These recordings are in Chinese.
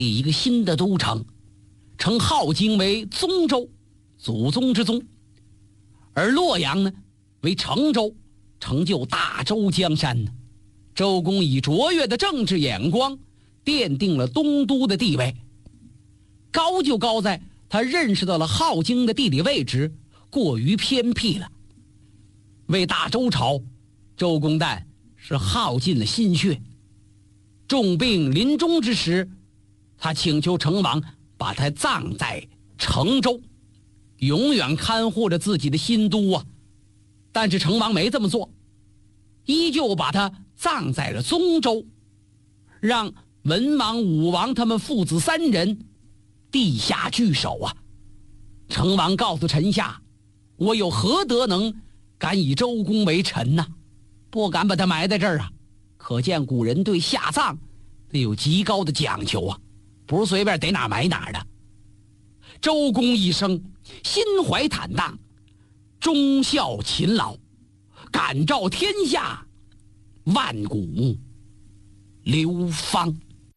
立一个新的都城，称镐京为宗州，祖宗之宗；而洛阳呢为成州，成就大周江山呢。周公以卓越的政治眼光，奠定了东都的地位。高就高在他认识到了镐京的地理位置过于偏僻了。为大周朝，周公旦是耗尽了心血。重病临终之时，他请求成王把他葬在成州，永远看护着自己的新都啊。但是成王没这么做，依旧把他葬在了宗州，让文王、武王他们父子三人地下聚首啊。成王告诉臣下，我有何德能敢以周公为臣呢？不敢把他埋在这儿啊。可见古人对下葬那有极高的讲究啊，不是随便逮哪埋哪的。周公一生心怀坦荡，忠孝勤劳，感召天下，万古流芳。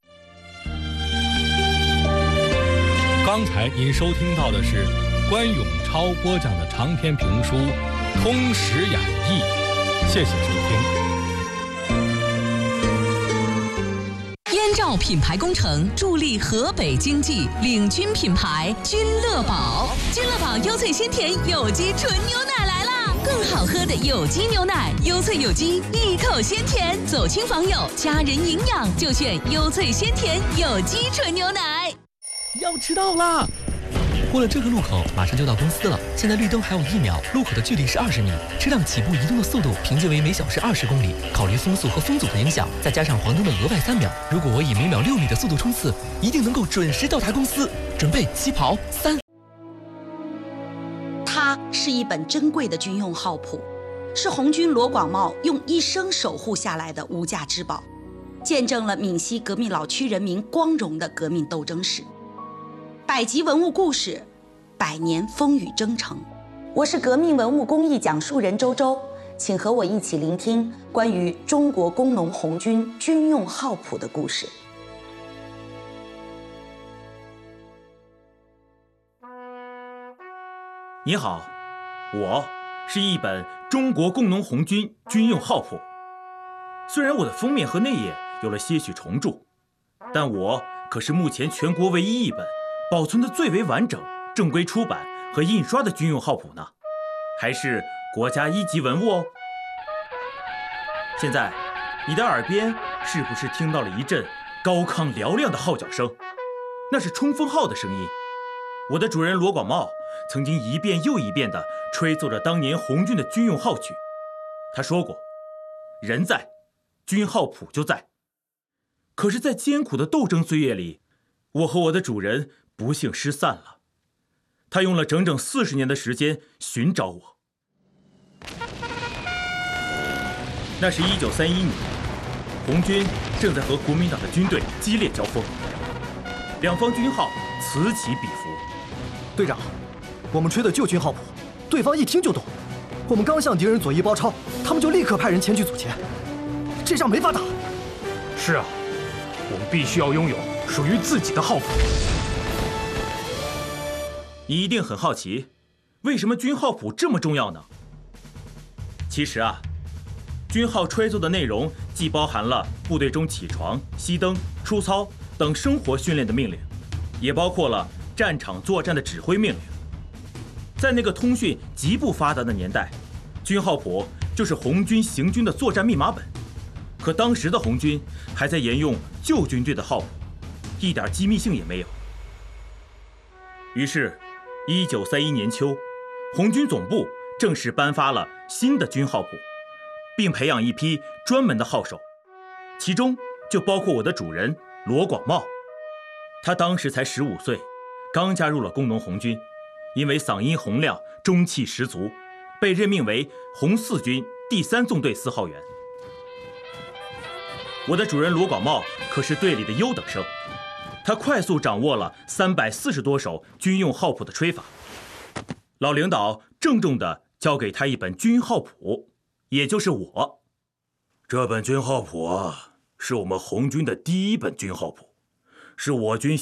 刚才您收听到的是关永超播讲的长篇评书《通史演义》，谢谢收听。 燕赵品牌工程助力河北经济，领军品牌君乐宝。君乐宝优萃鲜甜有机纯牛奶来啦！更好喝的有机牛奶，优萃有机，一口鲜甜，走亲访友，家人营养就选优萃鲜甜有机纯牛奶。 要迟到啦！过了这个路口，马上就到公司了。现在绿灯还有1秒，路口的距离是20米，车辆起步移动的速度凭借为每小时20公里。考虑风速和风阻的影响，再加上黄灯的额外3秒，如果我以每秒6米的速度冲刺，一定能够准时到达公司。准备起跑，3。 它是一本珍贵的军用号谱，是红军罗广茂用一生守护下来的无价之宝，见证了闽西革命老区人民光荣的革命斗争史。百集文物故事，100年风雨征程。我是革命文物工艺讲述人周周，请和我一起聆听关于中国工农红军军用号谱的故事。 你好，我是一本中国工农红军军用号谱。虽然我的封面和内页有了些许重铸，但我可是目前全国唯一一本保存的最为完整、正规出版和印刷的军用号谱呢，还是国家1级文物哦。现在，你的耳边是不是听到了一阵高亢嘹亮的号角声？那是冲锋号的声音。我的主人罗广茂曾经一遍又一遍地吹奏着当年红军的军用号曲。他说过：“人在，军号谱就在。”可是，在艰苦的斗争岁月里，我和我的主人不幸失散了。他用了整整40年的时间寻找我。那是1931年，红军正在和国民党的军队激烈交锋，两方军号此起彼伏。 队长，我们吹的旧军号谱，对方一听就懂。我们刚向敌人左翼包抄，他们就立刻派人前去阻截，这仗没法打。 是啊，我们必须要拥有属于自己的号谱。 你一定很好奇，为什么军号谱这么重要呢？其实啊，军号吹奏的内容既包含了部队中起床、熄灯、出操等生活训练的命令，也包括了战场作战的指挥命令。在那个通讯极不发达的年代，军号谱就是红军行军的作战密码本。可当时的红军还在沿用旧军队的号谱，一点机密性也没有。于是1931年秋，红军总部正式颁发了新的军号谱，并培养一批专门的号手，其中就包括我的主人罗广茂。他当时才15岁，刚加入了工农红军，因为嗓音洪亮、中气十足，被任命为红四军第3纵队4号员。我的主人罗广茂可是队里的优等生，他快速掌握了340多首军用号谱的吹法。老领导郑重地交给他一本军号谱，也就是我。这本军号谱啊，是我们红军的第1本军号谱，是我军